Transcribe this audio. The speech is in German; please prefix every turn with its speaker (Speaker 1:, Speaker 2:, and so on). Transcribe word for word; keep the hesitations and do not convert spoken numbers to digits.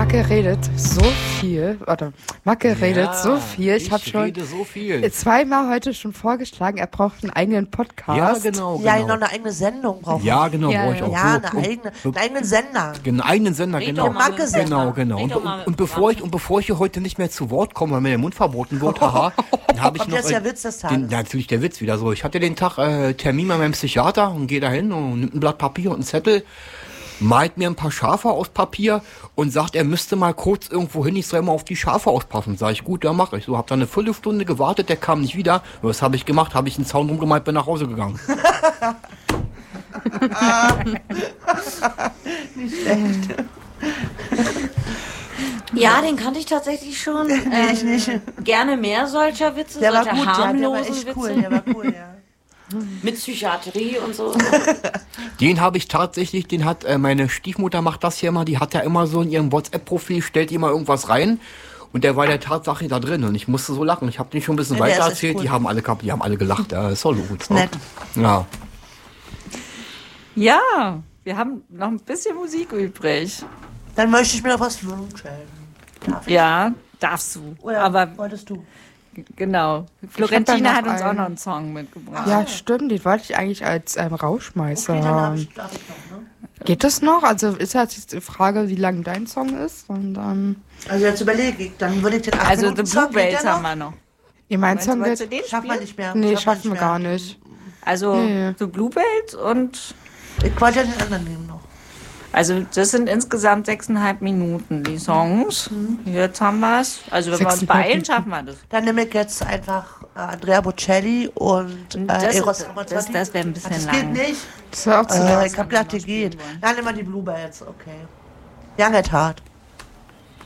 Speaker 1: Macke redet so viel. Warte, Macke ja, redet so viel. Ich, ich habe schon
Speaker 2: so viel.
Speaker 1: zweimal heute schon vorgeschlagen, er braucht einen eigenen Podcast.
Speaker 2: Ja, genau. genau.
Speaker 3: Ja, noch eine eigene Sendung braucht er.
Speaker 2: Ja, genau,
Speaker 1: ja,
Speaker 2: brauche ich auch.
Speaker 3: Ja,
Speaker 2: so.
Speaker 3: eine eigene, einen eigenen Sender.
Speaker 2: Einen eigenen Sender,
Speaker 3: Red
Speaker 2: genau.
Speaker 3: Macke-Sender.
Speaker 2: Genau, genau. Und, und, und, bevor ich, und bevor ich hier heute nicht mehr zu Wort komme, weil mir der Mund verboten wird, haha, dann habe ich
Speaker 3: Und
Speaker 2: noch...
Speaker 3: das ist der Witz des Tages.
Speaker 2: Den, natürlich der Witz wieder so. Ich hatte den Tag äh, Termin bei meinem Psychiater und gehe da hin und nimmt ein Blatt Papier und einen Zettel, malt mir ein paar Schafe aus Papier und sagt, er müsste mal kurz irgendwo hin, ich soll mal auf die Schafe auspassen. Sag ich, gut, ja, mache ich. So, hab dann eine Viertelstunde gewartet, der kam nicht wieder. Was habe ich gemacht? Habe ich einen Zaun rumgemalt, bin nach Hause gegangen.
Speaker 3: Nicht schlecht.
Speaker 4: Ja, den kannte ich tatsächlich schon. Ähm,
Speaker 3: Nee, ich nicht.
Speaker 4: Gerne mehr solcher Witze,
Speaker 3: Der war
Speaker 4: solcher
Speaker 3: gut, ja, der war
Speaker 4: harmlosen
Speaker 3: echt
Speaker 4: Witze.
Speaker 3: cool, der war cool, ja.
Speaker 4: Mit Psychiatrie und so.
Speaker 2: Den habe ich tatsächlich, den hat äh, meine Stiefmutter macht das hier immer, die hat ja immer so in ihrem WhatsApp-Profil, stellt immer irgendwas rein und der war der Tatsache da drin und ich musste so lachen. Ich habe den schon ein bisschen
Speaker 3: Ja, der
Speaker 2: weiter
Speaker 3: ist echt
Speaker 2: erzählt,
Speaker 3: cool.
Speaker 2: die haben alle gehabt, die haben alle gelacht, ja, ist doch gut.
Speaker 3: Nett.
Speaker 2: Ja.
Speaker 5: Ja, wir haben noch ein bisschen Musik übrig.
Speaker 3: Dann möchte ich mir noch was wünschen. Darf ich?
Speaker 5: Ja, darfst du.
Speaker 3: Oder
Speaker 5: Aber
Speaker 3: wolltest du?
Speaker 5: genau. Florentina
Speaker 1: noch
Speaker 5: hat uns auch
Speaker 1: einen.
Speaker 5: noch einen Song mitgebracht.
Speaker 1: Ja, stimmt, den wollte ich eigentlich als ähm, Rauschmeißer
Speaker 3: Okay, dann darf
Speaker 1: haben.
Speaker 3: ich, darf ich noch, ne?
Speaker 1: Geht das noch? Also ist jetzt die Frage, wie lang dein Song ist. Und dann.
Speaker 3: Also jetzt überlege ich, dann würde ich den acht
Speaker 5: Also The
Speaker 3: Minuten Song, geht
Speaker 5: Bluebells
Speaker 3: der
Speaker 5: haben
Speaker 3: noch?
Speaker 5: wir noch.
Speaker 1: Ihr mein
Speaker 5: Meinst du,
Speaker 1: Song
Speaker 5: wolltest
Speaker 1: geht.
Speaker 5: du den
Speaker 3: Schaffen wir
Speaker 5: spielen?
Speaker 3: nicht mehr.
Speaker 1: Nee,
Speaker 3: Schaffen wir
Speaker 1: schaffen wir
Speaker 3: nicht
Speaker 1: gar
Speaker 3: mehr.
Speaker 1: nicht.
Speaker 5: Also
Speaker 1: Nee.
Speaker 5: The Bluebells und
Speaker 3: Ich wollte ja den anderen nehmen noch.
Speaker 5: also das sind insgesamt sechseinhalb Minuten die Songs. Jetzt haben wir es. Also wenn wir uns
Speaker 1: Sechseinhalb
Speaker 5: beeilen,
Speaker 1: Minuten.
Speaker 5: schaffen wir das.
Speaker 3: Dann nehme ich jetzt einfach äh, Andrea Bocelli und äh,
Speaker 5: Das-
Speaker 3: Eros
Speaker 5: das-
Speaker 3: Ramazzotti.
Speaker 5: das wäre ein bisschen
Speaker 3: Das
Speaker 5: lang.
Speaker 3: geht nicht.
Speaker 1: Das war auch zu
Speaker 3: Äh,
Speaker 1: lang.
Speaker 3: ich hab gedacht, die geht.
Speaker 5: wollen.
Speaker 3: Dann nehmen wir die Bluebells, okay. Young at Heart.